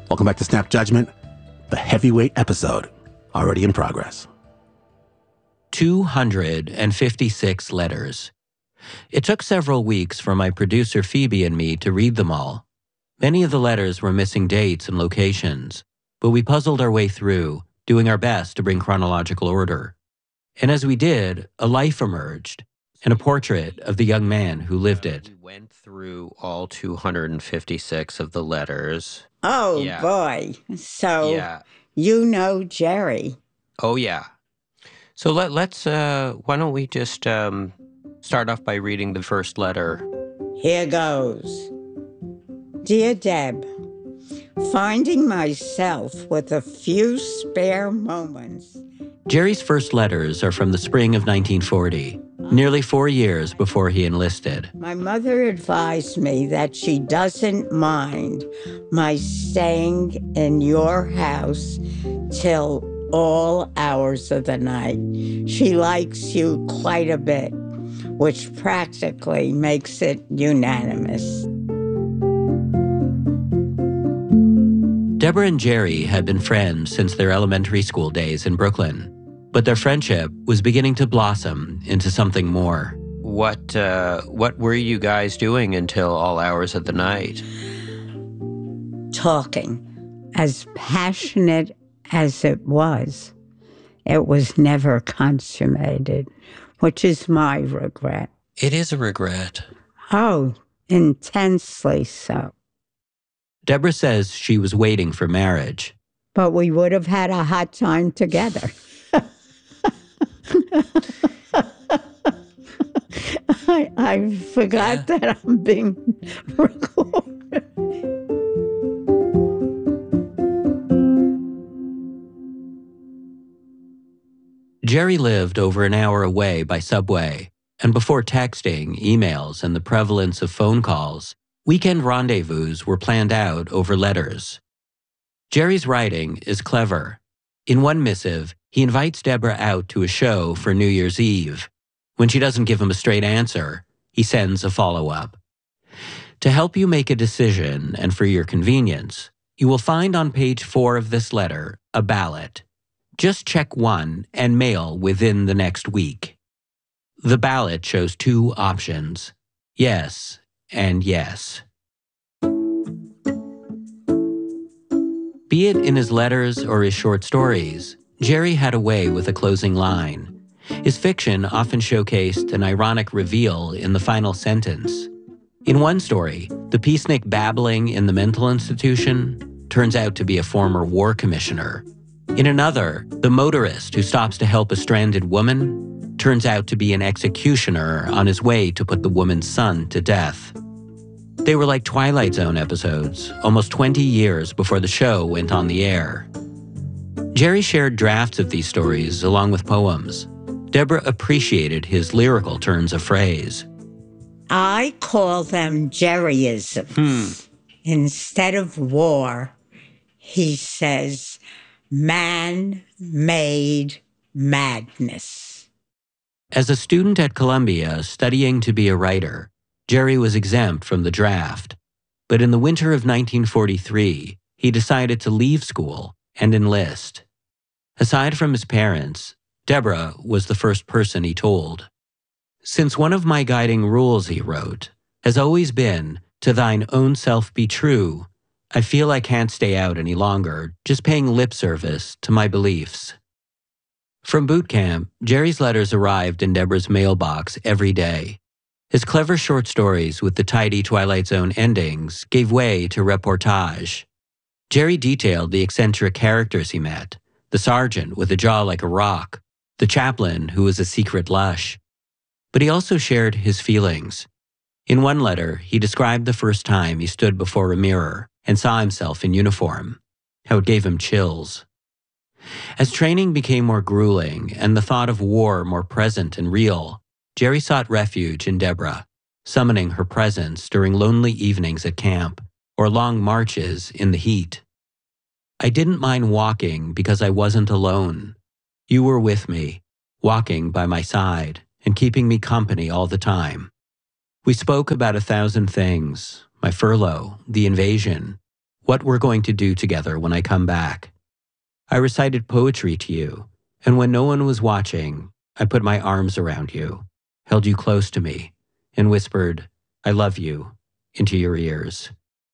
Welcome back to Snap Judgment, the heavyweight episode, already in progress. 256 letters. It took several weeks for my producer Phoebe and me to read them all. Many of the letters were missing dates and locations, but we puzzled our way through, doing our best to bring chronological order. And as we did, a life emerged, and a portrait of the young man who lived it. We went through all 256 of the letters. Oh, Yeah. boy. So Yeah. you know Jerry. Oh, yeah. So let's, why don't we just start off by reading the first letter? Here goes. Dear Deb, finding myself with a few spare moments. Jerry's first letters are from the spring of 1940, nearly 4 years before he enlisted. My mother advised me that she doesn't mind my staying in your house till all hours of the night. She likes you quite a bit, which practically makes it unanimous. Deborah and Jerry had been friends since their elementary school days in Brooklyn, but their friendship was beginning to blossom into something more. What were you guys doing until all hours of the night? Talking. As passionate as it was never consummated, which is my regret. It is a regret. Oh, intensely so. Deborah says she was waiting for marriage. But we would have had a hot time together. I forgot that I'm being recorded. Jerry lived over an hour away by subway, and before texting, emails, and the prevalence of phone calls, weekend rendezvous were planned out over letters. Jerry's writing is clever. In one missive, he invites Deborah out to a show for New Year's Eve. When she doesn't give him a straight answer, he sends a follow-up. To help you make a decision and for your convenience, you will find on page 4 of this letter a ballot. Just check one and mail within the next week. The ballot shows 2 options, yes and yes. Be it in his letters or his short stories, Jerry had a way with a closing line. His fiction often showcased an ironic reveal in the final sentence. In one story, the peacenik babbling in the mental institution turns out to be a former war commissioner. In another, the motorist who stops to help a stranded woman turns out to be an executioner on his way to put the woman's son to death. They were like Twilight Zone episodes, almost 20 years before the show went on the air. Jerry shared drafts of these stories along with poems. Deborah appreciated his lyrical turns of phrase. I call them Jerryisms. Instead of war, he says, man-made madness. As a student at Columbia studying to be a writer, Jerry was exempt from the draft. But in the winter of 1943, he decided to leave school and enlist. Aside from his parents, Deborah was the first person he told. Since one of my guiding rules, he wrote, has always been, to thine own self be true, I feel I can't stay out any longer, just paying lip service to my beliefs. From boot camp, Jerry's letters arrived in Deborah's mailbox every day. His clever short stories with the tidy Twilight Zone endings gave way to reportage. Jerry detailed the eccentric characters he met, the sergeant with a jaw like a rock, the chaplain who was a secret lush. But he also shared his feelings. In one letter, he described the first time he stood before a mirror and saw himself in uniform, how it gave him chills. As training became more grueling and the thought of war more present and real, Jerry sought refuge in Deborah, summoning her presence during lonely evenings at camp or long marches in the heat. I didn't mind walking because I wasn't alone. You were with me, walking by my side and keeping me company all the time. We spoke about 1,000 things, my furlough, the invasion, what we're going to do together when I come back. I recited poetry to you, and when no one was watching, I put my arms around you, held you close to me, and whispered, "I love you," into your ears.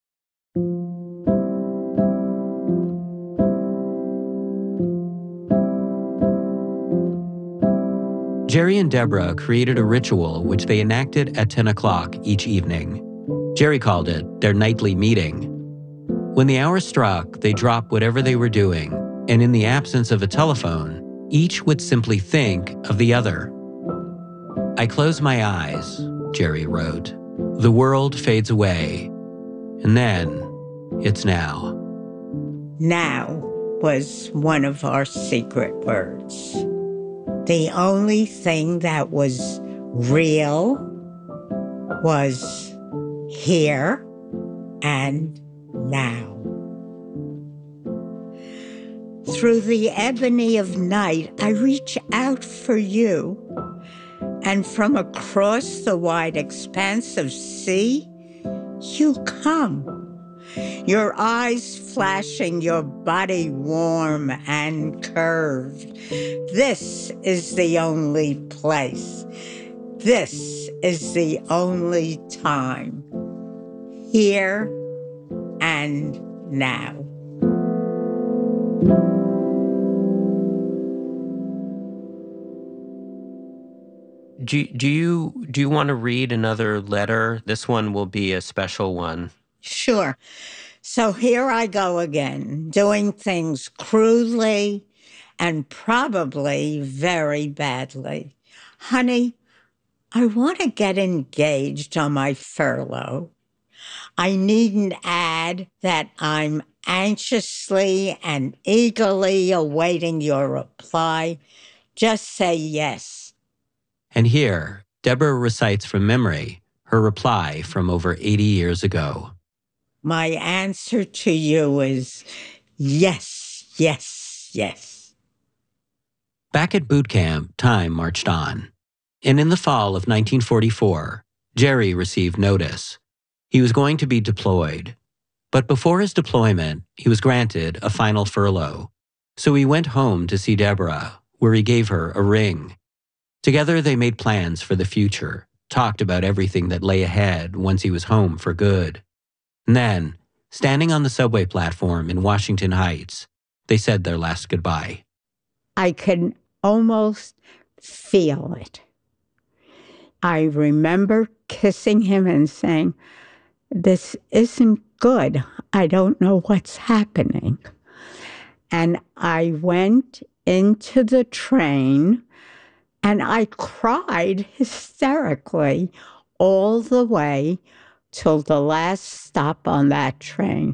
Jerry and Deborah created a ritual which they enacted at 10 o'clock each evening. Jerry called it their nightly meeting. When the hour struck, they dropped whatever they were doing, and in the absence of a telephone, each would simply think of the other. "I close my eyes," Jerry wrote. "The world fades away, and then it's now." Now was one of our secret words. The only thing that was real was here and now. Through the ebony of night, I reach out for you, and from across the wide expanse of sea, you come. Your eyes flashing, your body warm and curved. This is the only place. This is the only time. Here and now. Do you want to read another letter? This one will be a special one. Sure. So here I go again, doing things crudely and probably very badly. Honey, I want to get engaged on my furlough. I needn't add that I'm anxiously and eagerly awaiting your reply. Just say yes. And here, Deborah recites from memory her reply from over 80 years ago. My answer to you is yes, yes, yes. Back at boot camp, time marched on. And in the fall of 1944, Jerry received notice. He was going to be deployed. But before his deployment, he was granted a final furlough. So he went home to see Deborah, where he gave her a ring. Together they made plans for the future, talked about everything that lay ahead once he was home for good. And then, standing on the subway platform in Washington Heights, they said their last goodbye. I can almost feel it. I remember kissing him and saying, "This isn't good. I don't know what's happening." And I went into the train and I cried hysterically all the way till the last stop on that train.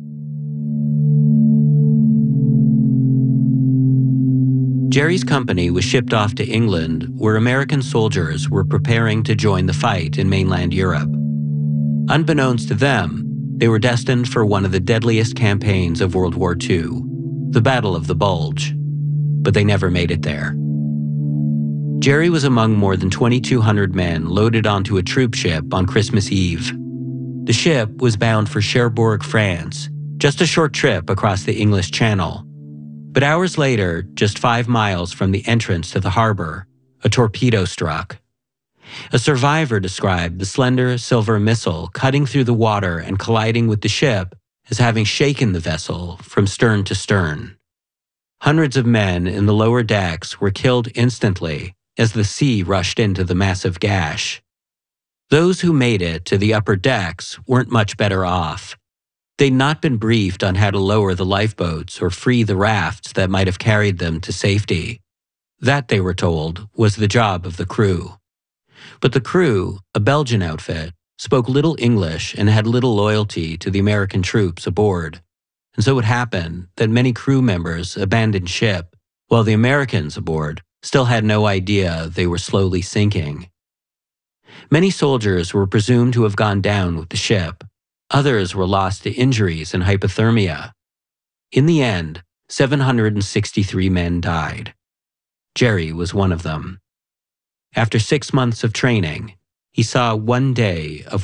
Jerry's company was shipped off to England, where American soldiers were preparing to join the fight in mainland Europe. Unbeknownst to them, they were destined for one of the deadliest campaigns of World War II, the Battle of the Bulge. But they never made it there. Jerry was among more than 2,200 men loaded onto a troop ship on Christmas Eve. The ship was bound for Cherbourg, France, just a short trip across the English Channel. But hours later, just 5 miles from the entrance to the harbor, a torpedo struck. A survivor described the slender silver missile cutting through the water and colliding with the ship as having shaken the vessel from stern to stern. Hundreds of men in the lower decks were killed instantly as the sea rushed into the massive gash. Those who made it to the upper decks weren't much better off. They'd not been briefed on how to lower the lifeboats or free the rafts that might have carried them to safety. That, they were told, was the job of the crew. But the crew, a Belgian outfit, spoke little English and had little loyalty to the American troops aboard. And so it happened that many crew members abandoned ship, while the Americans aboard still had no idea they were slowly sinking. Many soldiers were presumed to have gone down with the ship. Others were lost to injuries and hypothermia. In the end, 763 men died. Jerry was one of them. After 6 months of training, he saw one day of